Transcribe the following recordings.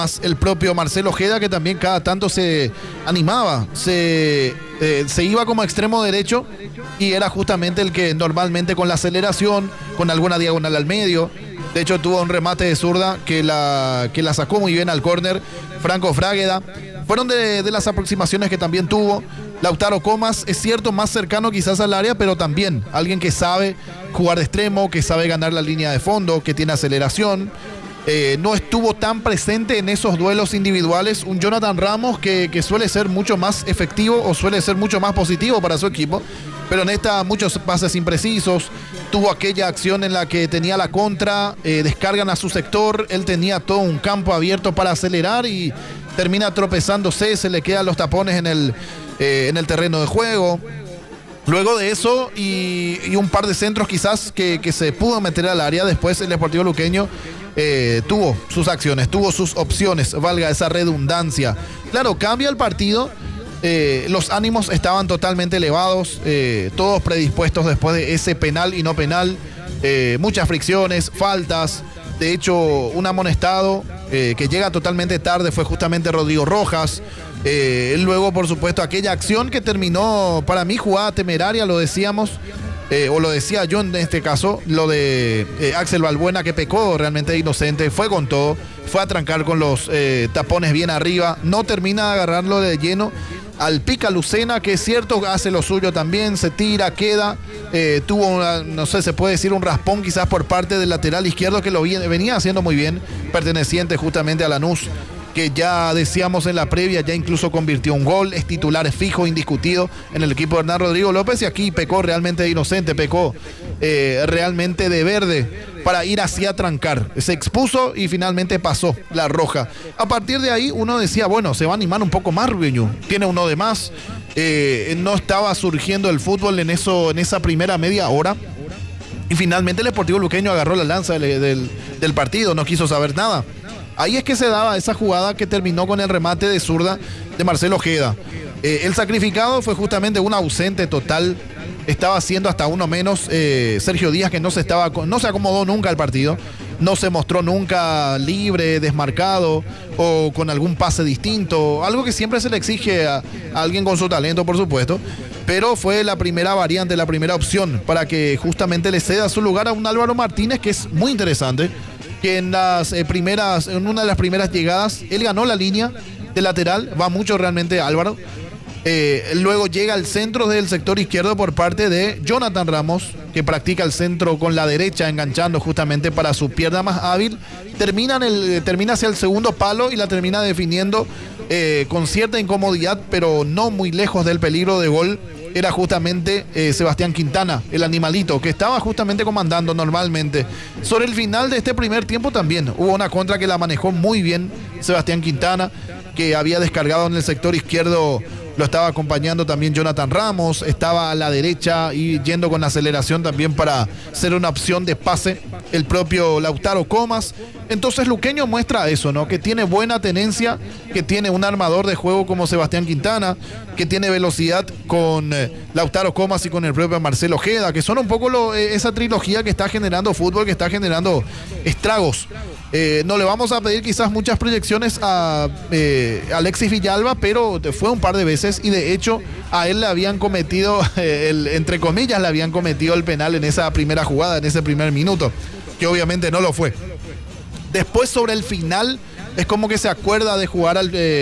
el propio Marcelo Ojeda, que también cada tanto se animaba, se iba como extremo derecho y era justamente el que normalmente con la aceleración, con alguna diagonal al medio. De hecho tuvo un remate de zurda que la sacó muy bien al córner Franco Fragueda. Fueron de las aproximaciones que también tuvo. Lautaro Comas, es cierto, más cercano quizás al área, pero también alguien que sabe jugar de extremo, que sabe ganar la línea de fondo, que tiene aceleración. No estuvo tan presente en esos duelos individuales un Jonathan Ramos que suele ser mucho más efectivo o suele ser mucho más positivo para su equipo, pero en esta muchos pases imprecisos. Tuvo aquella acción en la que tenía la contra, descargan a su sector, él tenía todo un campo abierto para acelerar y termina tropezándose, se le quedan los tapones en el terreno de juego. Luego de eso y un par de centros quizás que se pudo meter al área, después el Deportivo Luqueño tuvo sus acciones, tuvo sus opciones, valga esa redundancia. Claro, cambia el partido, los ánimos estaban totalmente elevados, todos predispuestos después de ese penal y no penal, muchas fricciones, faltas. De hecho, un amonestado que llega totalmente tarde fue justamente Rodrigo Rojas. Luego, por supuesto, aquella acción que terminó, para mí, jugada temeraria, lo decíamos, o lo decía yo en este caso, lo de Axel Balbuena, que pecó realmente inocente, fue con todo, fue a trancar con los tapones bien arriba, no termina de agarrarlo de lleno al Pica Lucena, que es cierto, hace lo suyo también, se tira, queda, tuvo, no sé, se puede decir un raspón quizás por parte del lateral izquierdo, que lo venía haciendo muy bien, perteneciente justamente a Lanús, que ya decíamos en la previa, ya incluso convirtió un gol, es titular fijo, indiscutido en el equipo de Hernán Rodrigo López, y aquí pecó realmente de inocente, pecó realmente de verde para ir hacia trancar. Se expuso y finalmente pasó la roja. A partir de ahí uno decía, bueno, se va a animar un poco más Rubeño, tiene uno de más, no estaba surgiendo el fútbol en esa primera media hora. Y finalmente el Deportivo Luqueño agarró la lanza del partido, no quiso saber nada. Ahí es que se daba esa jugada que terminó con el remate de zurda de Marcelo Ojeda. El sacrificado fue justamente un ausente total. Estaba haciendo hasta uno menos Sergio Díaz, que no se acomodó nunca al partido. No se mostró nunca libre, desmarcado o con algún pase distinto. Algo que siempre se le exige a alguien con su talento, por supuesto. Pero fue la primera variante, la primera opción para que justamente le ceda su lugar a un Álvaro Martínez, que es muy interesante. Que en una de las primeras llegadas, él ganó la línea de lateral, va mucho realmente Álvaro. Luego llega al centro del sector izquierdo por parte de Jonathan Ramos, que practica el centro con la derecha, enganchando justamente para su pierna más hábil. Termina hacia el segundo palo y la termina definiendo con cierta incomodidad, pero no muy lejos del peligro de gol. Era justamente Sebastián Quintana, el animalito, que estaba justamente comandando normalmente. Sobre el final de este primer tiempo también hubo una contra que la manejó muy bien Sebastián Quintana, que había descargado en el sector izquierdo, lo estaba acompañando también Jonathan Ramos, estaba a la derecha y yendo con aceleración también para ser una opción de pase el propio Lautaro Comas. Entonces Luqueño muestra eso, ¿no? Que tiene buena tenencia, que tiene un armador de juego como Sebastián Quintana, que tiene velocidad con Lautaro Comas y con el propio Marcelo Ojeda, que son un poco esa trilogía que está generando fútbol, que está generando estragos. No le vamos a pedir quizás muchas proyecciones a Alexis Villalba, pero fue un par de veces y de hecho a él le habían cometido, entre comillas, le habían cometido el penal en esa primera jugada, en ese primer minuto, que obviamente no lo fue. Después sobre el final es como que se acuerda de jugar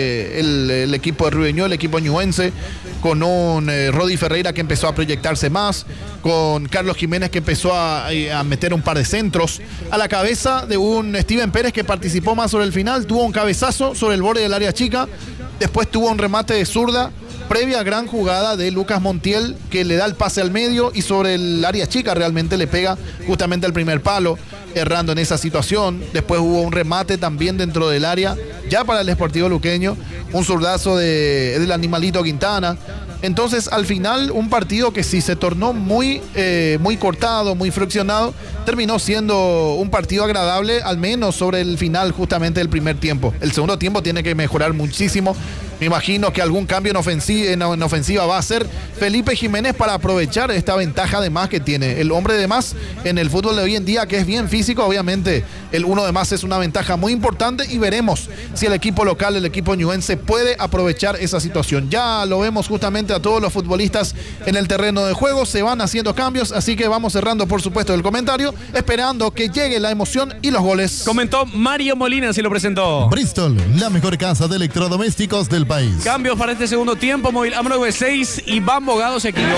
el equipo de Rubeño, el equipo ñuense, con un Rodi Ferreira que empezó a proyectarse más, con Carlos Jiménez que empezó a meter un par de centros, a la cabeza de un Steven Pérez que participó más sobre el final, tuvo un cabezazo sobre el borde del área chica, después tuvo un remate de zurda, previa gran jugada de Lucas Montiel que le da el pase al medio y sobre el área chica realmente le pega justamente al primer palo, errando en esa situación. Después hubo un remate también dentro del área, ya para el Deportivo Luqueño, un zurdazo del animalito Quintana, Entonces, al final, un partido que sí se tornó muy cortado, muy friccionado, terminó siendo un partido agradable, al menos sobre el final justamente del primer tiempo. El segundo tiempo tiene que mejorar muchísimo. Me imagino que algún cambio en ofensiva va a hacer Felipe Jiménez para aprovechar esta ventaja de más que tiene. El hombre de más en el fútbol de hoy en día, que es bien físico, obviamente el uno de más es una ventaja muy importante y veremos si el equipo local, el equipo ñuense, puede aprovechar esa situación. Ya lo vemos justamente a todos los futbolistas en el terreno de juego, se van haciendo cambios, así que vamos cerrando por supuesto el comentario, esperando que llegue la emoción y los goles. Comentó Mario Molina, si lo presentó. Bristol, la mejor casa de electrodomésticos del país. Cambios para este segundo tiempo, Móvil A96, Iván Bogado se equivocó.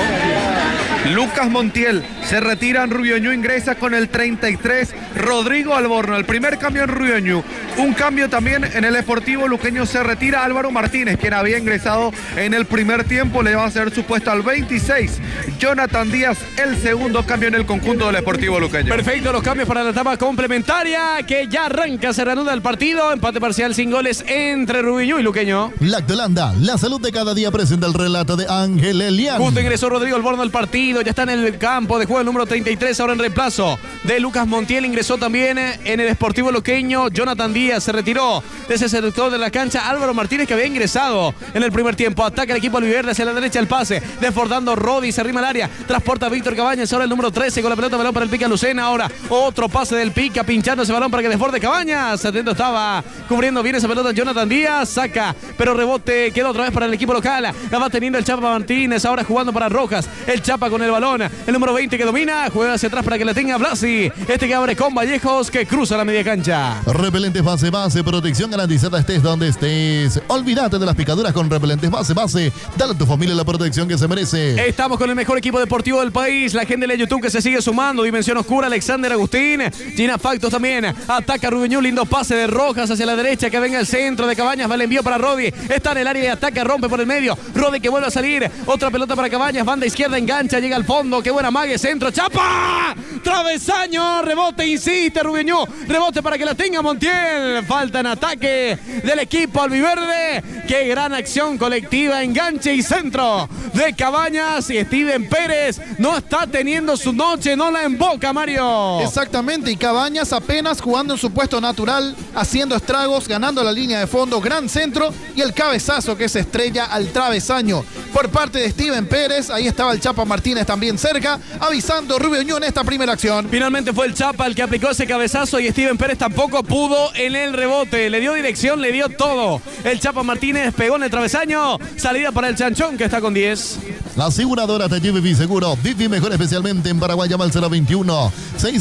Lucas Montiel se retira en Rubioñú, ingresa con el 33 Rodrigo Alborno. El primer cambio en Rubioñú. Un cambio también en el Sportivo Luqueño, se retira Álvaro Martínez, quien había ingresado en el primer tiempo, le va a hacer su puesto al 26 Jonathan Díaz, el segundo cambio en el conjunto del Sportivo Luqueño. Perfecto, los cambios para la etapa complementaria que ya arranca, se reanuda el partido, empate parcial sin goles entre Rubioñú y Luqueño. Lactolanda, la salud de cada día, presenta el relato de Ángel Elian. Justo ingresó Rodrigo Alborno al partido, ya está en el campo de juego el número 33, ahora en reemplazo de Lucas Montiel. Ingresó también en el Sportivo Luqueño Jonathan Díaz, se retiró de ese sector de la cancha Álvaro Martínez, que había ingresado en el primer tiempo. Ataca el equipo albiverde hacia la derecha, el pase desbordando Rodi, se arrima al área, transporta a Víctor Cabañas, ahora el número 13 con la pelota, balón para el Pica Lucena. Ahora otro pase del Pica, pinchando ese balón para que desborde Cabañas. Atento estaba cubriendo bien esa pelota Jonathan Díaz, saca, pero rebote quedó otra vez para el equipo local. La va teniendo el Chapa Martínez, ahora jugando para Rojas. El Chapa con el balón, el número 20 que domina, juega hacia atrás para que la tenga Blasi. Este que abre con Vallejos, que cruza la media cancha. Repelentes base, protección garantizada estés donde estés. Olvídate de las picaduras con repelentes base. Dale a tu familia la protección que se merece. Estamos con el mejor equipo deportivo del país. La gente de YouTube que se sigue sumando. Dimensión Oscura, Alexander Agustín. Gina Factos también. Ataca Rubioñú, lindo pase de Rojas hacia la derecha, que venga el centro de Cabañas. Va el envío para Rodi. Está en el área de ataque, rompe por el medio. Rodi que vuelve a salir. Otra pelota para Cabañas. Banda izquierda, engancha, llega al fondo. Qué buena mague, centro. Chapa. Travesaño. Rebote, insiste Rubioñú. Rebote para que la tenga Montiel. Falta en ataque del equipo albiverde. Qué gran acción colectiva. Enganche y centro de Cabañas. Y Steven Pérez no está teniendo su noche. No la emboca, Mario. Exactamente. Y Cabañas apenas jugando en su puesto natural, haciendo estragos, ganando la línea de fondo. Gran centro y el cabezazo que se estrella al travesaño por parte de Steven Pérez. Ahí estaba el Chapa Martínez también cerca, avisando Rubioñú en esta primera acción. Finalmente fue el Chapa el que aplicó ese cabezazo y Steven Pérez tampoco pudo en el rebote. Le dio dirección, le dio todo. El Chapa Martínez pegó en el travesaño. Salida para el Chanchón, que está con 10. La aseguradora te lleve seguro. Vivi mejor, especialmente en Paraguay. Llama al 021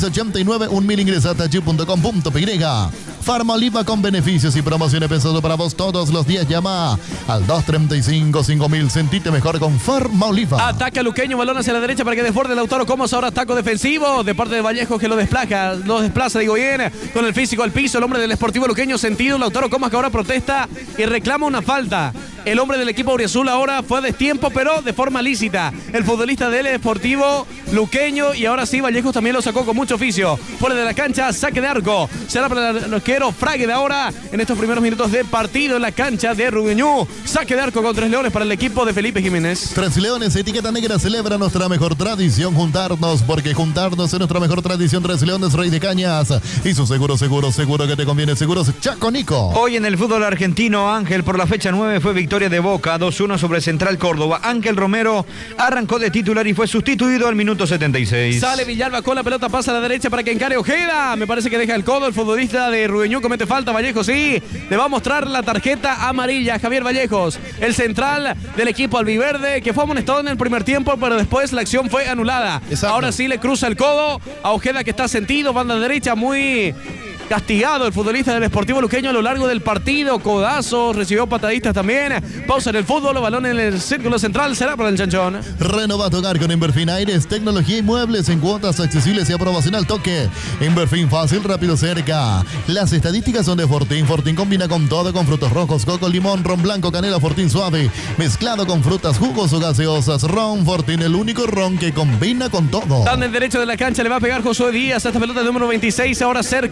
689 1000. Ingresa a tachi.com.py. Farma Oliva con beneficios y promociones pensado para vos todos los días. Llama al 235-5000. Sentite mejor con Farma Oliva. Ataca Luqueño, balón hacia la derecha para que desborde Lautaro Comas. Ahora ataco defensivo de parte de Vallejo, que lo desplaza, digo bien, con el físico al piso. El hombre del Sportivo Luqueño sentido. Lautaro Comas, que ahora protesta y reclama una falta. El hombre del equipo auriazul ahora fue a destiempo, pero de forma lícita. El futbolista del Sportivo Luqueño, y ahora sí, Vallejos también lo sacó con mucho oficio. Fuera de la cancha, saque de arco. Será para el arquero Frague de ahora, en estos primeros minutos de partido en la cancha de Rubioñú. Saque de arco con 3 leones para el equipo de Felipe Jiménez. 3 Leones, etiqueta negra, celebra nuestra mejor tradición, juntarnos, porque juntarnos es nuestra mejor tradición. 3 Leones, Rey de Cañas, y su seguro que te conviene. Seguros Chaco Nico. Hoy en el fútbol argentino, Ángel, por la fecha 9 fue victoria de Boca, 2-1 sobre Central Córdoba. Ángel Romero arrancó de titular y fue sustituido al minuto 76. Sale Villalba con la pelota, pasa a la derecha para que encare Ojeda. Me parece que deja el codo el futbolista de Rubioñú, comete falta. Vallejos sí, le va a mostrar la tarjeta amarilla a Javier Vallejos, el central del equipo albiverde, que fue amonestado en el primer tiempo, pero después la acción fue anulada. Exacto. Ahora sí le cruza el codo a Ojeda, que está sentido, banda derecha, muy castigado el futbolista del Sportivo Luqueño a lo largo del partido. Codazos, recibió patadistas también. Pausa en el fútbol, balón en el círculo central, será para el Chanchón. Renova tu hogar con Inverfin Aires, tecnología y muebles en cuotas accesibles y aprobación al toque. Inverfin, fácil, rápido, cerca. Las estadísticas son de Fortín. Fortín combina con todo, con frutos rojos, coco, limón, ron blanco, canela, Fortín suave, mezclado con frutas, jugos o gaseosas. Ron Fortín, el único ron que combina con todo. Dan el derecho de la cancha, le va a pegar Josué Díaz a esta pelota número 26, ahora cerca está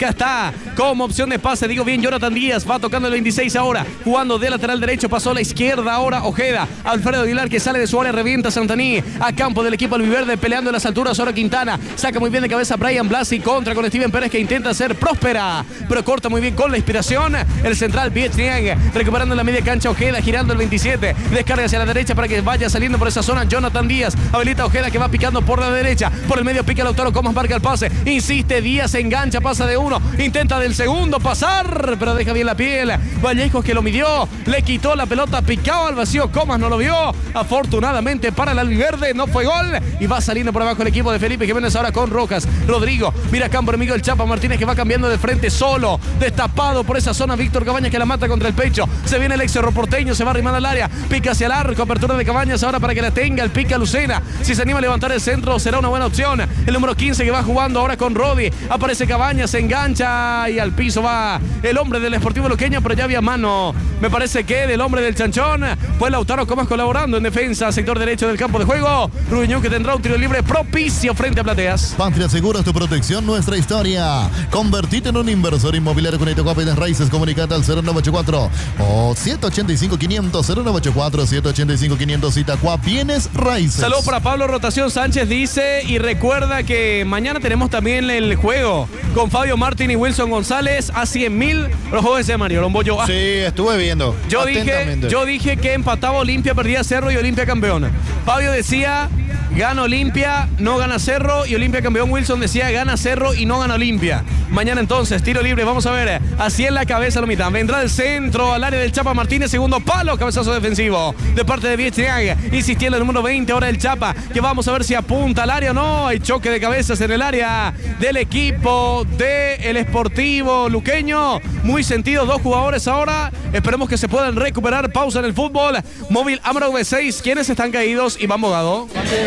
está como opción de pase. Digo bien, Jonathan Díaz va tocando el 26 ahora, jugando de lateral derecho, pasó a la izquierda ahora Ojeda. Alfredo Aguilar que sale de su área, revienta Santaní a campo del equipo albiverde, peleando en las alturas. Ahora Quintana saca muy bien de cabeza Brian Blasi contra con Steven Pérez, que intenta ser próspera, pero corta muy bien con la inspiración. El central Vietniang recuperando en la media cancha. Ojeda girando el 27, descarga hacia la derecha para que vaya saliendo por esa zona. Jonathan Díaz habilita a Ojeda, que va picando por la derecha, por el medio pica Lautaro Comas, marca el pase, insiste Díaz, engancha, pasa de uno, intenta del segundo pasar, pero deja bien la piel. Vallejos que lo midió, le quitó la pelota, picado al vacío, Comas no lo vio. Afortunadamente para el albiverde no fue gol y va saliendo por abajo el equipo de Felipe Jiménez ahora con Rojas. Rodrigo mira a campo enemigo el Chapa Martínez, que va cambiando de frente solo, destapado por esa zona. Víctor Cabañas, que la mata contra el pecho, se viene el ex Cerro Porteño, se va arrimando al área, pica hacia el arco, apertura de Cabañas ahora para que la tenga, el pica Lucena, si se anima a levantar el centro será una buena opción. El número 15 que va jugando ahora con Rodi, aparece Cabañas, se engancha y al piso va el hombre del Sportivo Luqueño, pero ya había mano, me parece que del hombre del Chanchón. Fue Lautaro Comas colaborando en defensa, sector derecho del campo de juego. Rubiñón, que tendrá un tiro libre propicio frente a Plateas. Patria Seguros, tu protección, nuestra historia. Convertite en un inversor inmobiliario con Itocoa Bienes Raíces. Comunicate al 0984 o 785-500, 0984 785-500. Itocoa Bienes Raíces. Saludos para Pablo Rotación Sánchez, dice, y recuerda que mañana tenemos también el juego con Fabio Martín y Wilson González a 100.000 los juegos de Mario Lombollo. Sí, estuve viendo. Yo dije que empataba Olimpia, perdía Cerro y Olimpia campeón. Fabio decía gana Olimpia, no gana Cerro, y Olimpia campeón. Wilson decía gana Cerro y no gana Olimpia. Mañana entonces, tiro libre, vamos a ver, así en la cabeza Lomita. Vendrá el centro al área del Chapa Martínez, segundo palo, cabezazo defensivo de parte de Vietniang, insistiendo el número 20, ahora el Chapa, que vamos a ver si apunta al área o no. Hay choque de cabezas en el área del equipo del Sportivo Luqueño, muy sentido, dos jugadores ahora, esperemos que se puedan recuperar. Pausa en el fútbol, móvil Amaro V6, quienes están caídos. Iván Bogado.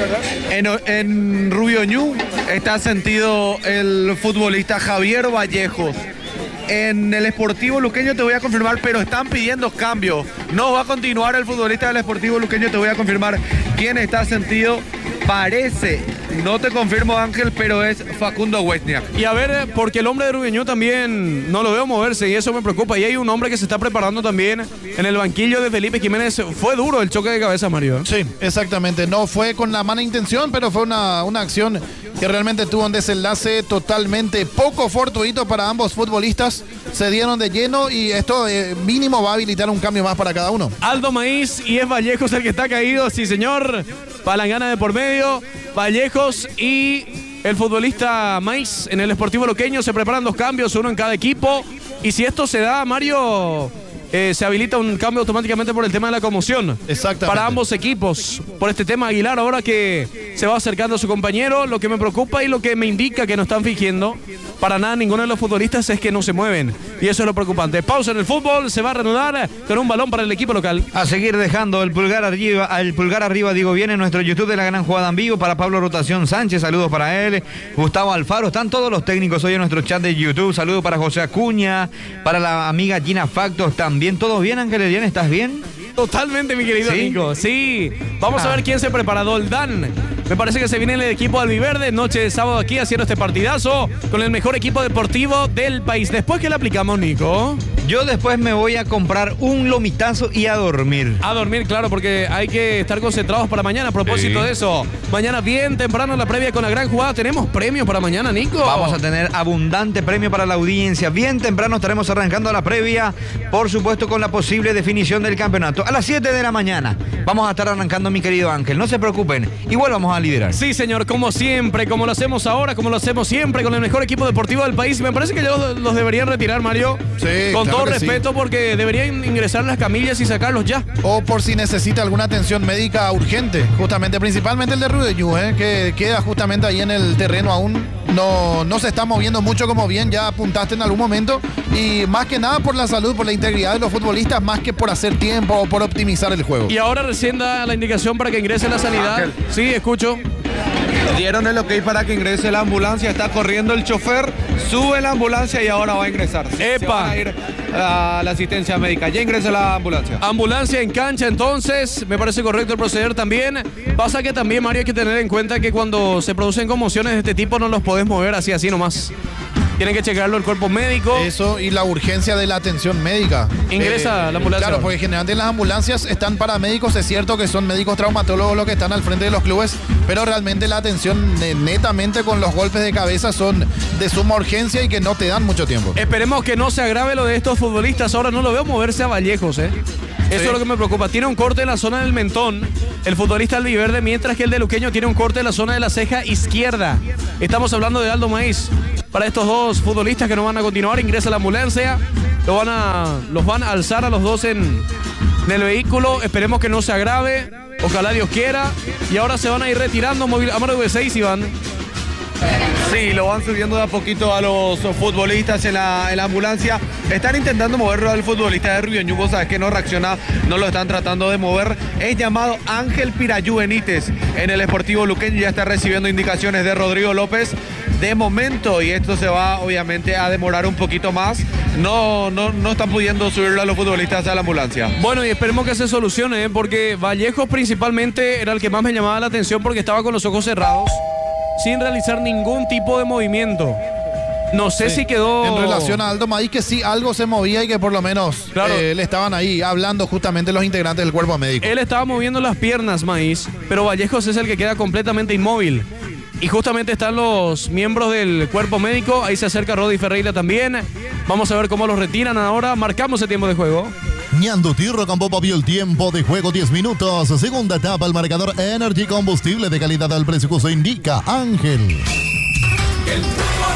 En Rubio Ñu está sentido el futbolista Javier Vallejos. En el Sportivo Luqueño te voy a confirmar, pero están pidiendo cambio. No va a continuar el futbolista del Sportivo Luqueño, te voy a confirmar quién está sentido. Parece, no te confirmo Ángel, pero es Facundo Westniak. Y a ver, porque el hombre de Rubiñú también no lo veo moverse y eso me preocupa. Y hay un hombre que se está preparando también en el banquillo de Felipe Jiménez. Fue duro el choque de cabeza, Mario. Sí, exactamente. No fue con la mala intención, pero fue una acción que realmente tuvo un desenlace totalmente poco fortuito para ambos futbolistas. Se dieron de lleno y esto mínimo va a habilitar un cambio más para cada uno. Aldo Maíz y es Vallejos el que está caído, sí señor. Palangana de por medio, Vallejos y el futbolista Maíz en el Sportivo Luqueño. Se preparan dos cambios, uno en cada equipo. Y si esto se da, Mario, se habilita un cambio automáticamente por el tema de la conmoción. Exactamente. Para ambos equipos. Por este tema Aguilar ahora que se va acercando a su compañero. Lo que me preocupa y lo que me indica que no están fingiendo para nada ninguno de los futbolistas es que no se mueven. Y eso es lo preocupante. Pausa en el fútbol, se va a reanudar con un balón para el equipo local. A seguir dejando el pulgar arriba, digo bien, en nuestro YouTube de La Gran Jugada en Vivo. Para Pablo Rotación Sánchez, saludos para él. Gustavo Alfaro, están todos los técnicos hoy en nuestro chat de YouTube. Saludos para José Acuña, para la amiga Gina Factos también. ¿Todos bien, Ángel Edián? ¿Estás bien? Totalmente, mi querido Nico. Sí, vamos a ver quién se prepara. Doldán. Me parece que se viene el equipo albiverde. Noche de sábado aquí haciendo este partidazo con el mejor equipo deportivo del país. Después, ¿qué le aplicamos, Nico? Yo después me voy a comprar un lomitazo y a dormir. A dormir, claro, porque hay que estar concentrados para mañana. A propósito de eso, mañana bien temprano la previa con La Gran Jugada. ¿Tenemos premios para mañana, Nico? Vamos a tener abundante premio para la audiencia. Bien temprano estaremos arrancando la previa, por supuesto con la posible definición del campeonato. A las 7 de la mañana vamos a estar arrancando, mi querido Ángel. No se preocupen, igual vamos a liderar. Sí, señor, como siempre, como lo hacemos ahora, como lo hacemos siempre, con el mejor equipo deportivo del país. Me parece que ya los deberían retirar, Mario. Sí, con claro todo que respeto, sí. Porque deberían ingresar las camillas y sacarlos ya. O por si necesita alguna atención médica urgente, justamente, principalmente el de Rubiñú, que queda justamente ahí en el terreno aún. No se está moviendo mucho, como bien ya apuntaste en algún momento, y más que nada por la salud, por la integridad de los futbolistas, más que por hacer tiempo o por optimizar el juego. Y ahora recién da la indicación para que ingrese la sanidad. Ángel. Sí, escucho. Dieron el ok para que ingrese la ambulancia, está corriendo el chofer, sube la ambulancia y ahora va a ingresar. Se ¡Epa! van a ir a la asistencia médica, ya ingresa la ambulancia. Ambulancia en cancha, entonces, me parece correcto el proceder también. Pasa que también, Mario, hay que tener en cuenta que cuando se producen conmociones de este tipo no los podés mover así nomás. Tienen que checarlo el cuerpo médico. Eso y la urgencia de la atención médica. Ingresa la ambulancia. Claro, porque generalmente en las ambulancias están paramédicos, es cierto que son médicos traumatólogos los que están al frente de los clubes, pero realmente la atención netamente con los golpes de cabeza son de suma urgencia y que no te dan mucho tiempo. Esperemos que no se agrave lo de estos futbolistas. Ahora no lo veo moverse a Vallejos, Eso es lo que me preocupa. Tiene un corte en la zona del mentón, el futbolista albiverde, mientras que el de Luqueño tiene un corte en la zona de la ceja izquierda. Estamos hablando de Aldo Maíz. Para estos dos futbolistas que no van a continuar, ingresa la ambulancia. Los van a alzar a los dos en el vehículo. Esperemos que no se agrave. Ojalá Dios quiera. Y ahora se van a ir retirando. Amaro V6, Iván. Sí, lo van subiendo de a poquito a los futbolistas en la ambulancia. Están intentando moverlo al futbolista de Rubio Ñu, sabes que no reacciona, no lo están tratando de mover. Es llamado Ángel Pirayú Benítez en el Sportivo Luqueño, ya está recibiendo indicaciones de Rodrigo López. De momento, y esto se va obviamente a demorar un poquito más, no están pudiendo subirlo a los futbolistas a la ambulancia. Bueno, y esperemos que se solucione, porque Vallejos principalmente era el que más me llamaba la atención porque estaba con los ojos cerrados, sin realizar ningún tipo de movimiento. No sé si quedó... En relación a Aldo Maíz, que sí algo se movía y que por lo menos le estaban ahí hablando justamente los integrantes del cuerpo médico. Él estaba moviendo las piernas, Maíz, pero Vallejos es el que queda completamente inmóvil. Y justamente están los miembros del cuerpo médico. Ahí se acerca Rodi Ferreira también. Vamos a ver cómo los retiran ahora. Marcamos el tiempo de juego. Ñandu Tirro con Popa vio el tiempo de juego 10 minutos. Segunda etapa, el marcador Energy, combustible de calidad al precio que indica Ángel. El fútbol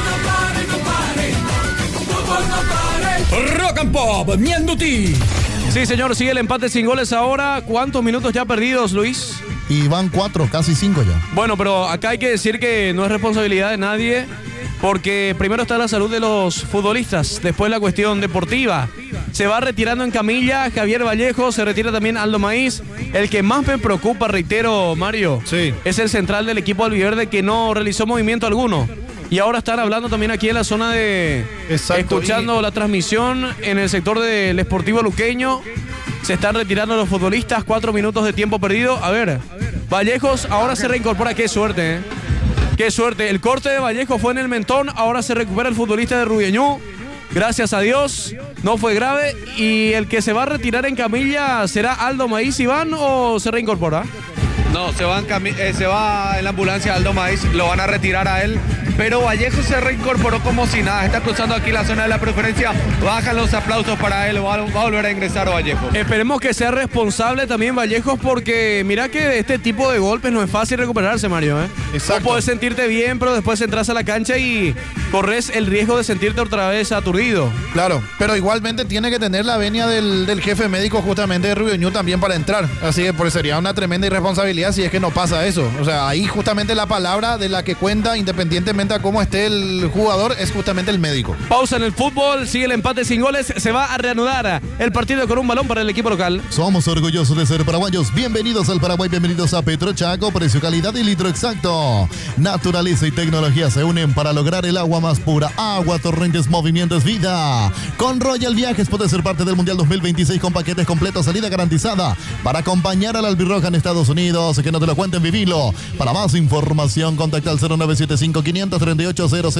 no pare. Rock and Pop, Ñanduti. Sí, señor, sigue el empate sin goles ahora. ¿Cuántos minutos ya perdidos, Luis? Y van 4, casi 5 ya. Bueno, pero acá hay que decir que no es responsabilidad de nadie, porque primero está la salud de los futbolistas, después la cuestión deportiva. Se va retirando en camilla Javier Vallejos, se retira también Aldo Maíz. El que más me preocupa, reitero, Mario, es el central del equipo albiverde, que no realizó movimiento alguno. Y ahora están hablando también aquí en la zona de... Exacto, escuchando la transmisión en el sector del Sportivo Luqueño. Se están retirando los futbolistas, 4 minutos de tiempo perdido. A ver, Vallejos ahora se reincorpora. Qué suerte, Qué suerte. El corte de Vallejos fue en el mentón. Ahora se recupera el futbolista de Rubio Ñu. Gracias a Dios, no fue grave. ¿Y el que se va a retirar en camilla será Aldo Maíz, Iván, o se reincorpora? No, se va en la ambulancia Aldo Maíz, lo van a retirar a él. Pero Vallejos se reincorporó como si nada. Está cruzando aquí la zona de la preferencia. Bajan los aplausos para él. Va a volver a ingresar Vallejos. Esperemos que sea responsable también Vallejos, porque mira que de este tipo de golpes no es fácil recuperarse, Mario. Exacto. No puedes sentirte bien, pero después entras a la cancha y corres el riesgo de sentirte otra vez aturdido. Claro, pero igualmente tiene que tener la venia del jefe médico justamente de Rubio Ñu también para entrar. Así que pues, sería una tremenda irresponsabilidad si es que no pasa eso. O sea, ahí justamente la palabra de la que cuenta, independientemente a cómo esté el jugador, es justamente el médico. Pausa en el fútbol, sigue el empate sin goles. Se va a reanudar el partido con un balón para el equipo local. Somos orgullosos de ser paraguayos. Bienvenidos al Paraguay, bienvenidos a Petrochaco. Precio, calidad y litro exacto. Naturaleza y tecnología se unen para lograr el agua más pura. Agua Torrentes, movimiento es vida. Con Royal Viajes puedes ser parte del Mundial 2026 con paquetes completos, salida garantizada para acompañar al Albirroja en Estados Unidos. Que no te lo cuenten, vivilo. Para más información, contacta al 0975-538-000.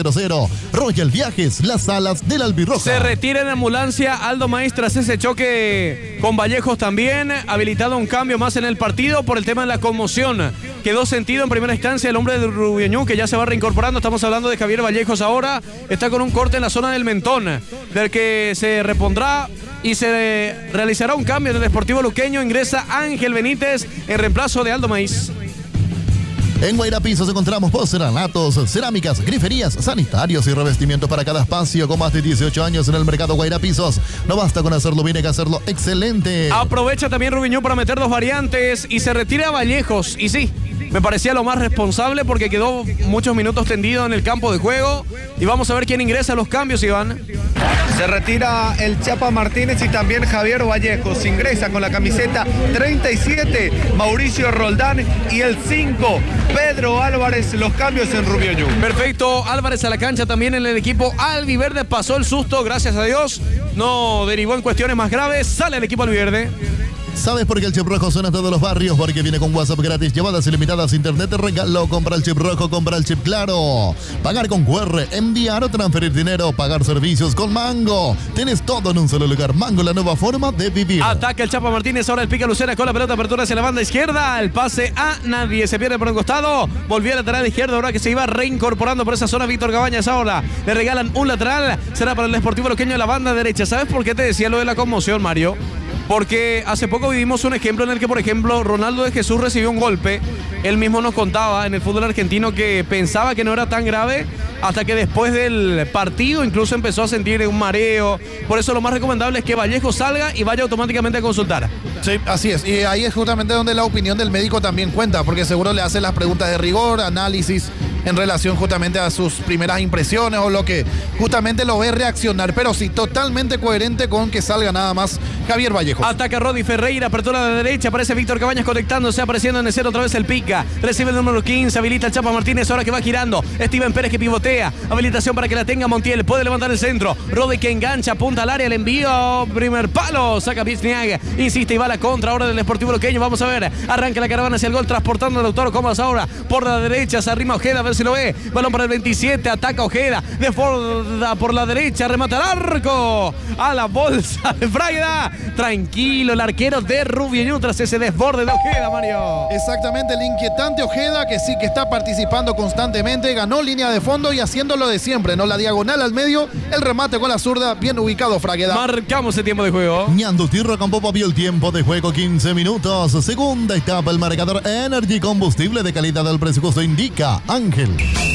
Royal Viajes, las alas del Albirroja. Se retira en ambulancia Aldo Maíz tras ese choque con Vallejos también. Habilitado un cambio más en el partido por el tema de la conmoción. Quedó sentido en primera instancia el hombre de Rubio Ñu, que ya se va reincorporando. Estamos hablando de Javier Vallejos ahora. Está con un corte en la zona del mentón, del que se repondrá y se realizará un cambio en el Deportivo Luqueño. Ingresa Ángel Benítez en reemplazo de Aldo Maíz. En Guaira Pisos encontramos porcelanatos, cerámicas, griferías, sanitarios y revestimientos para cada espacio. Con más de 18 años en el mercado Guaira Pisos, no basta con hacerlo bien, hay que hacerlo excelente. Aprovecha también Rubio Ñu para meter dos variantes y se retira a Vallejos. Y sí, me parecía lo más responsable porque quedó muchos minutos tendido en el campo de juego. Y vamos a ver quién ingresa a los cambios, Iván. Se retira el Chapa Martínez y también Javier Vallejos. Ingresa con la camiseta 37 Mauricio Roldán y el 5 Pedro Álvarez. Los cambios en Rubio Ñu. Perfecto, Álvarez a la cancha también en el equipo albiverde. Pasó el susto, gracias a Dios. No derivó en cuestiones más graves. Sale el equipo albiverde. ¿Sabes por qué el chip rojo suena a todos los barrios? Porque viene con WhatsApp gratis, llamadas ilimitadas, internet de regalo. Compra el chip rojo, compra el chip claro. Pagar con QR, enviar o transferir dinero, pagar servicios con Mango. Tienes todo en un solo lugar. Mango, la nueva forma de vivir. Ataca el Chapa Martínez, ahora el pica Lucena con la pelota, apertura hacia la banda izquierda. El pase a nadie, se pierde por un costado. Volvió a lateral izquierdo, ahora que se iba reincorporando por esa zona Víctor Cabañas. Ahora le regalan un lateral, será para el Sportivo Luqueño a la banda derecha. ¿Sabes por qué te decía lo de la conmoción, Mario? Porque hace poco vivimos un ejemplo en el que, por ejemplo, Ronaldo de Jesús recibió un golpe. Él mismo nos contaba en el fútbol argentino que pensaba que no era tan grave hasta que después del partido incluso empezó a sentir un mareo. Por eso lo más recomendable es que Vallejo salga y vaya automáticamente a consultar. Sí, así es. Y ahí es justamente donde la opinión del médico también cuenta, porque seguro le hace las preguntas de rigor, análisis en relación justamente a sus primeras impresiones o lo que justamente lo ve reaccionar. Pero sí, totalmente coherente con que salga nada más Javier Vallejo. Ataca Rodi Ferreira, apertura de derecha, aparece Víctor Cabañas conectándose, apareciendo en el cero otra vez el pica. Recibe el número 15, habilita el Chapa Martínez, ahora que va girando. Steven Pérez que pivotea, habilitación para que la tenga Montiel, puede levantar el centro. Rodi que engancha, apunta al área, el envío, primer palo, saca Bizniag, insiste y va a la contra ahora del Sportivo Luqueño. Vamos a ver, arranca la caravana hacia el gol, transportando al Lautaro Comas ahora por la derecha, se arrima Ojeda, a ver si lo ve. Balón para el 27, ataca Ojeda, desborda por la derecha, remata al arco, a la bolsa de Fraida. Tranquilo el arquero de Rubio tras ese desborde de Ojeda, Mario. Exactamente, el inquietante Ojeda, que sí que está participando constantemente, ganó línea de fondo y haciéndolo de siempre, ¿no? La diagonal al medio, el remate con la zurda, bien ubicado Fragueda. Marcamos el tiempo de juego. Ñandutí Rocampopa vio el tiempo de juego, 15 minutos. Segunda etapa, el marcador Energy, combustible de calidad del presupuesto, indica Ángel.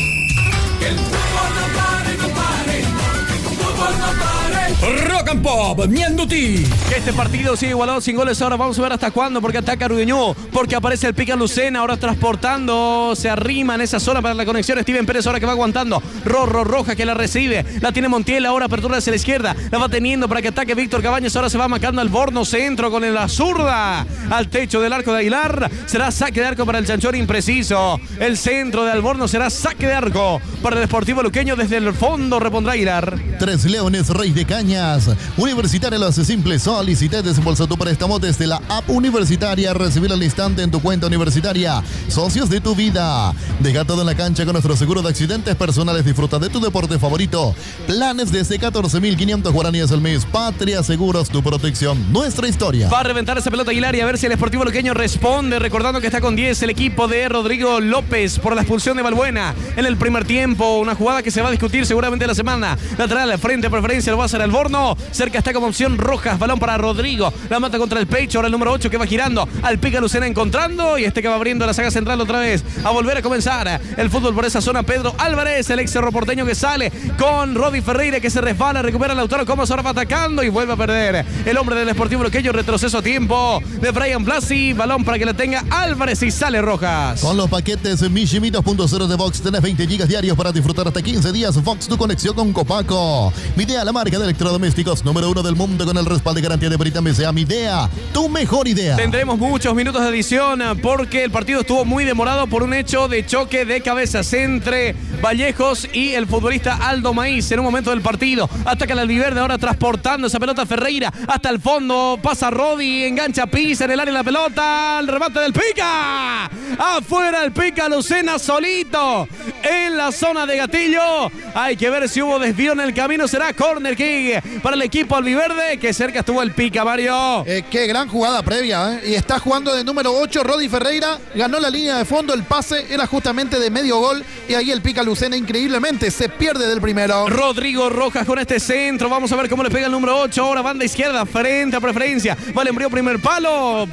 El fútbol no pare, no pare. El fútbol no pare. Rock and Pop, Ñandutí. Este partido sigue igualado sin goles. Ahora vamos a ver hasta cuándo, porque ataca Rudeñú, porque aparece el pica Lucena, ahora transportando, se arrima en esa zona para la conexión. Steven Pérez ahora que va aguantando. Rorro Roja que la recibe, la tiene Montiel, ahora apertura hacia la izquierda, la va teniendo para que ataque Víctor Cabañas. Ahora se va marcando al Borno centro con la zurda al techo del arco de Aguilar. Será saque de arco para el Chanchón impreciso. El centro de Alborno será saque de arco para el Sportivo Luqueño. Desde el fondo repondrá Aguilar. Tres Leones, Rey de Cañas. Universitaria lo hace simple. Solicita, desembolsa tu préstamo desde la app universitaria. Recibir al instante en tu cuenta universitaria. Socios de tu vida. Deja todo en la cancha con nuestro seguro de accidentes personales. Disfruta de tu deporte favorito. Planes desde 14.500 guaraníes al mes. Patria Seguros, tu protección, nuestra historia. Va a reventar esa pelota Aguilar y a ver si el Sportivo Luqueño responde. Recordando que está con 10 el equipo de Rodrigo López por la expulsión de Balbuena en el primer tiempo. Una jugada que se va a discutir seguramente la semana. Lateral, frente a preferencia, lo va a hacer Alborno. Cerca está como opción Rojas. Balón para Rodrigo. La mata contra el pecho. Ahora el número 8 que va girando. Al pica Lucena encontrando. Y este que va abriendo la saga central otra vez. A volver a comenzar el fútbol por esa zona. Pedro Álvarez, el ex cerro porteño que sale con Rodi Ferreira que se resbala. Recupera el Lautaro Comas. Ahora va atacando y vuelve a perder. El hombre del Sportivo Luqueño. Retroceso a tiempo de Brian Blasi. Balón para que la tenga Álvarez y sale Rojas. Con los paquetes Mishimi 2.0 de Vox tenés 20 gigas diarios para disfrutar hasta 15 días. Vox, tu conexión con Copaco. Midea, la marca de electrodomésticos número 1 del mundo con el respaldo y garantía de Britam S.A. Midea, tu mejor idea. Tendremos muchos minutos de edición porque el partido estuvo muy demorado por un hecho de choque de cabezas entre Vallejos y el futbolista Aldo Maíz en un momento del partido. Ataca el albiverde ahora transportando esa pelota Ferreira hasta el fondo. Pasa Rodi, engancha, pisa en el área la pelota. El remate del pica. Afuera el pica Lucena solito en la zona de gatillo. Hay que ver si hubo desvío en el camino. Será corner kick para el equipo albiverde, que cerca estuvo el pica, Mario. Qué gran jugada previa, ¿eh? Y está jugando de número 8 Rodi Ferreira. Ganó la línea de fondo, el pase era justamente de medio gol. Y ahí el pica Lucena increíblemente se pierde del primero. Rodrigo Rojas con este centro. Vamos a ver cómo le pega el número 8. Ahora banda izquierda, frente a preferencia. Valembrío primer palo.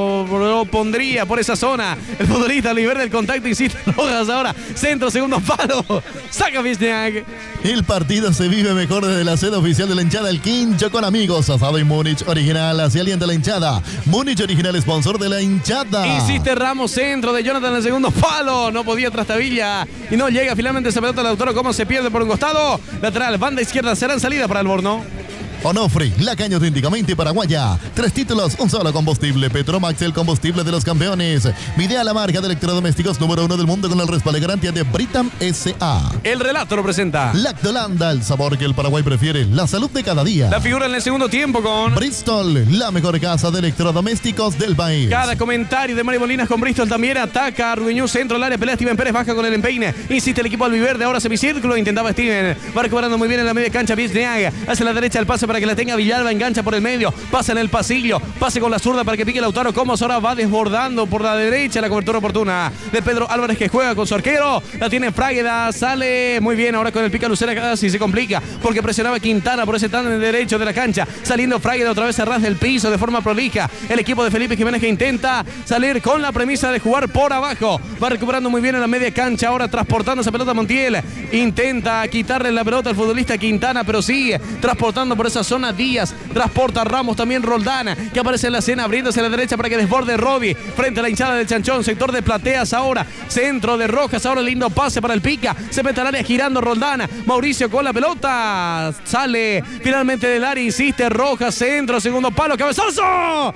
Lo pondría por esa zona. El futbolista albiverde del contacto, insiste Rojas ahora. Centro, segundo palo. Saca Bizniag. El partido se vive mejor desde la sede oficial de la hinchada El Quincho con amigos. Asado y Múnich original. Hacia alienta la hinchada. Múnich original, sponsor de la hinchada. Insiste Ramos, centro de Jonathan en el segundo palo. No podía Trastabilla. Y no llega finalmente esa pelota del Lautaro. Cómo se pierde por un costado. Lateral, banda izquierda. Serán salida para Alborno. Onofre, la caña auténticamente paraguaya. 3 títulos, un solo combustible. Petromax, el combustible de los campeones. Midea, la marca de electrodomésticos número 1 del mundo con el respaldo y garantía de Britam S.A. El relato lo presenta Lactolanda, el sabor que el Paraguay prefiere. La salud de cada día. la figura en el segundo tiempo con Bristol, la mejor casa de electrodomésticos del país. cada comentario de Mario Molinas con Bristol. También ataca a Rubiñú, centro al área, pelea Steven Pérez, baja con el empeine. Insiste el equipo albiverde, ahora semicírculo, intentaba Steven. Va recuperando muy bien en la media cancha Vizniaga. Hacia la derecha el pase para que la tenga Villalba, engancha por el medio, pasa en el pasillo, pase con la zurda para que pique Lautaro Comos. Ahora va desbordando por la derecha, la cobertura oportuna de Pedro Álvarez que juega con su arquero. La tiene Frágueda, sale muy bien ahora con el pica Lucena, casi se complica porque presionaba Quintana por ese tándem derecho de la cancha. Saliendo Frágueda otra vez a ras del piso de forma prolija. El equipo de Felipe Jiménez que intenta salir con la premisa de jugar por abajo. Va recuperando muy bien en la media cancha, ahora transportando esa pelota Montiel. Intenta quitarle la pelota al futbolista Quintana, pero sigue transportando por esa zona Díaz. Transporta a Ramos, también Roldán, que aparece en la escena abriéndose a la derecha para que desborde Rodi frente a la hinchada del Chanchón. Sector de Plateas ahora, centro de Rojas, ahora lindo pase para el pica. Se mete al área girando Roldán. Mauricio con la pelota. Sale finalmente del área, insiste Rojas, centro, segundo palo, cabezazo.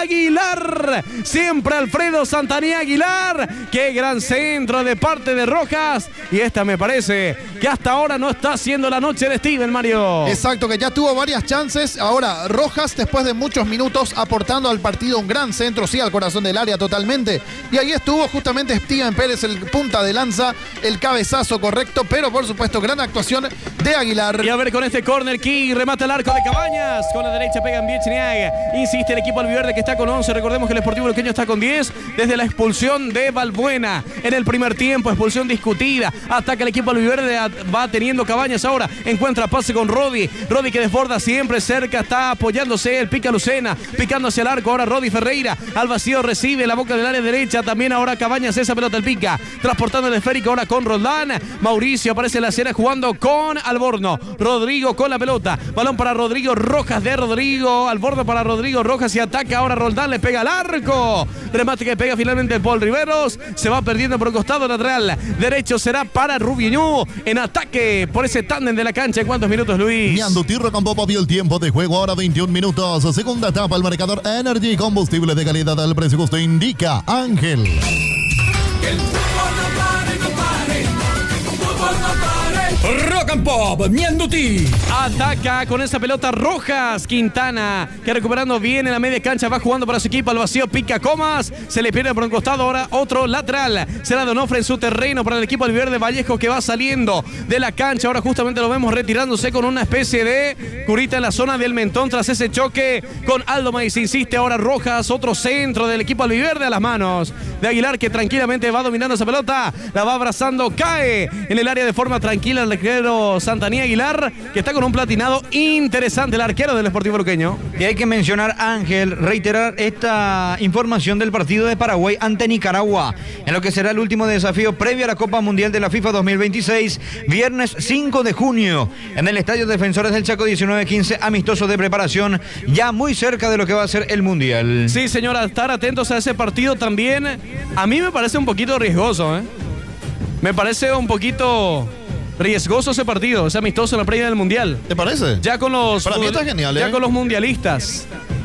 Aguilar, siempre Alfredo Santanía Aguilar. Qué gran centro de parte de Rojas. Y esta me parece que hasta ahora no está siendo la noche de Steven, Mario. Exacto, que ya tuvo varias chances. Ahora Rojas, después de muchos minutos, aportando al partido un gran centro, sí, al corazón del área totalmente. Y ahí estuvo justamente Steven Pérez, el punta de lanza, el cabezazo correcto, pero por supuesto, gran actuación de Aguilar. Y a ver con este corner kick, remata el arco de Cabañas. Con la derecha pega en Viechniaga. Insiste el equipo albiverde que está con 11. Recordemos que el Sportivo Luqueño está con 10 desde la expulsión de Balbuena en el primer tiempo, expulsión discutida. Ataca el equipo albiverde, va teniendo Cabañas ahora. Encuentra pase con Rodi. Rodi que desborda siempre cerca, está apoyándose el pica Lucena, picando hacia el arco. Ahora Rodi Ferreira al vacío recibe la boca del área derecha. También ahora Cabañas, esa pelota el pica, transportando el esférico ahora con Roldán. Mauricio aparece en la escena jugando con Alborno. Rodrigo con la pelota, balón para Rodrigo Rojas de Rodrigo, Alborno para Rodrigo Rojas y ataca ahora Roldán, le pega al arco. Remate que pega finalmente el Paul Riveros, se va perdiendo por un costado lateral derecho, será para Rubiñú en ataque por ese tándem de la cancha. ¿En cuántos minutos, Luis? Ñando Tirro con Popo vio el tiempo de juego, ahora 21 minutos. Segunda etapa, el marcador Energy, combustible de calidad al precio que usted indica. Ángel. Que el fútbol no pare, no pare. Fútbol no pare. Rock and Pop, Ñanduti. Ataca con esa pelota Rojas. Quintana, que recuperando bien en la media cancha, va jugando para su equipo al vacío, pica Comas, se le pierde por un costado, ahora otro lateral. Será Donofre en su terreno para el equipo albiverde. Vallejo que va saliendo de la cancha, ahora justamente lo vemos retirándose con una especie de curita en la zona del mentón tras ese choque con Aldo Maiz. Insiste ahora Rojas, otro centro del equipo albiverde a las manos de Aguilar, que tranquilamente va dominando esa pelota, la va abrazando, cae en el área de forma tranquila el arquero Santanía Aguilar, que está con un platinado interesante, el arquero del Sportivo Luqueño. Y hay que mencionar, Ángel, reiterar esta información del partido de Paraguay ante Nicaragua, en lo que será el último desafío previo a la Copa Mundial de la FIFA 2026, viernes 5 de junio, en el Estadio Defensores del Chaco, 19:15, amistoso de preparación, ya muy cerca de lo que va a ser el Mundial. Sí, señora, estar atentos a ese partido también. A mí me parece un poquito riesgoso, ¿eh? Me parece un poquito riesgoso ese partido, ese amistoso en la previa del Mundial. ¿Te parece? Ya con los Para mí está genial, ya ¿eh? con los mundialistas.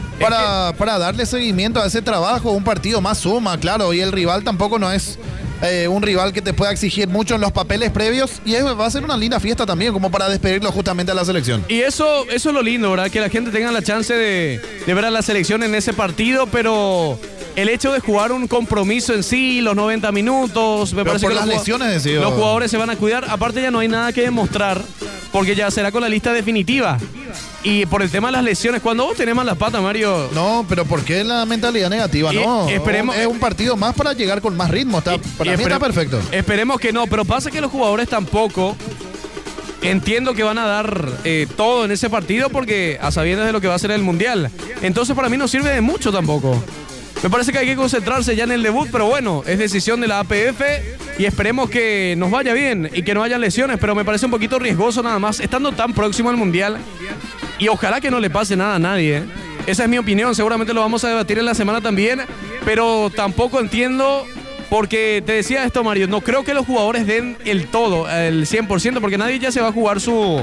Para darle seguimiento a ese trabajo, un partido más suma, claro, y el rival tampoco no es un rival que te pueda exigir mucho en los papeles previos, y va a ser una linda fiesta también, como para despedirlo justamente a la selección. Y eso es lo lindo, ¿verdad? Que la gente tenga la chance de ver a la selección en ese partido, pero el hecho de jugar un compromiso en sí, los 90 minutos, me parece por que las lesiones, decía. los jugadores se van a cuidar. Aparte ya no hay nada que demostrar, porque ya será con la lista definitiva. Y por el tema de las lesiones, cuando vos tenés malas patas, Mario... No, pero ¿por qué la mentalidad negativa? Y No, esperemos- es un partido más para llegar con más ritmo. Para mí está perfecto. Esperemos que no, pero pasa que los jugadores tampoco... Entiendo que van a dar todo en ese partido porque a sabiendas de lo que va a ser el Mundial. Entonces para mí no sirve de mucho tampoco. Me parece que hay que concentrarse ya en el debut, pero bueno, es decisión de la APF y esperemos que nos vaya bien y que no haya lesiones, pero me parece un poquito riesgoso nada más, estando tan próximo al Mundial, y ojalá que no le pase nada a nadie, ¿eh? Esa es mi opinión, seguramente lo vamos a debatir en la semana también, pero tampoco entiendo, porque te decía esto, Mario, no creo que los jugadores den el todo, el 100%, porque nadie ya se va a jugar su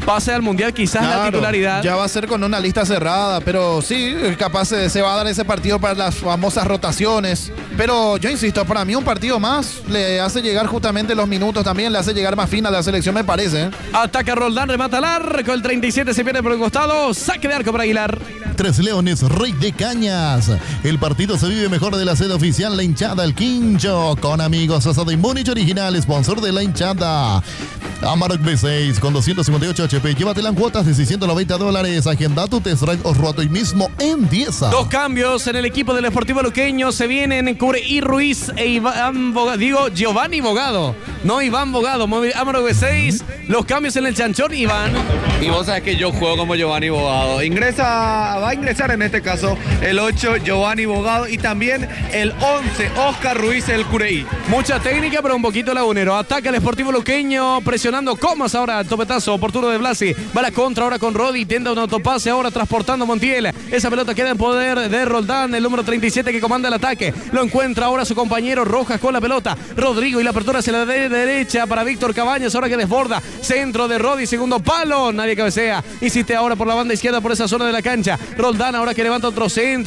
pase al Mundial, quizás la titularidad. Ya va a ser con una lista cerrada, pero sí, capaz se va a dar ese partido para las famosas rotaciones. Pero yo insisto, para mí un partido más le hace llegar justamente los minutos también, le hace llegar más fina a la selección, me parece. Ataca Roldán, remata al arco, el 37 se pierde por el costado, saque de arco para Aguilar. Tres Leones, Rey de Cañas. El partido se vive mejor de la sede oficial, la hinchada El Quincho, con amigos Asado y Múnich original, sponsor de la hinchada. Amarok B6 con 258 HP. Llévatela en cuotas de $690. Agenda tu test drive o ruedo hoy mismo en 10. Dos cambios en el equipo del Sportivo Luqueño. Se vienen Cubre Ruiz e Iván Bogado. Digo, Giovanni Bogado. No Iván Bogado. Amarok B6. Los cambios en el chanchón, Iván. Y vos sabés que yo juego como Giovanni Bogado. Va a ingresar en este caso el 8, Giovanni Bogado. Y también el 11, Oscar Ruiz, el Cureí. Mucha técnica, pero un poquito lagunero. Ataca el Sportivo Luqueño, presionando Comas ahora, el topetazo oportuno de Blasi. Va a la contra ahora con Rodi, tienda un autopase ahora transportando Montiel. Esa pelota queda en poder de Roldán, el número 37 que comanda el ataque. Lo encuentra ahora su compañero Rojas con la pelota. Rodrigo y la apertura hacia la derecha para Víctor Cabañas, ahora que desborda. Centro de Rodi, segundo palo, nadie cabecea. Insiste ahora por la banda izquierda por esa zona de la cancha. Roldán ahora que levanta otro centro.